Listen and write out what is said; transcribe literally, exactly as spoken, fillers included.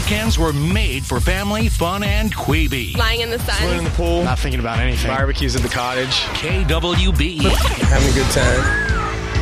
weekends were made for family, fun, and Queeby. Lying in the sun. Swimming in the pool. Not thinking about anything. Barbecues at the cottage. K W B. Having a good time.